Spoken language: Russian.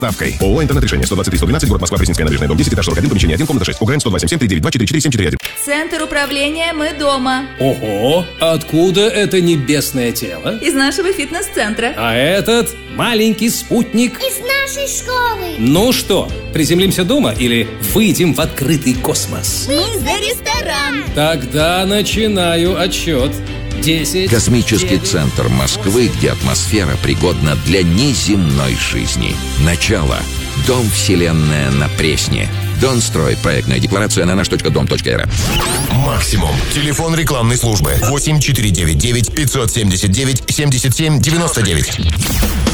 Ставкой. ООО «Интернет-решение». 123-112, город Москва, Пресненская набережная, дом 10, этаж 41, помещение 1, комната 6. УГРН 127-392-44741. Центр управления «Мы дома». Ого! Откуда это небесное тело? Из нашего фитнес-центра. А этот маленький спутник? Из нашей школы. Ну что, приземлимся дома или выйдем в открытый космос? Мы за ресторан. Тогда начинаю отсчет. 10. Космический 9. центр Москвы, где атмосфера пригодна для неземной жизни. Начало. Дом «Вселенная» на Пресне. Донстрой. Проектная декларация на наш.дом.рф. Максимум. Телефон рекламной службы. 8 499 579 77 99.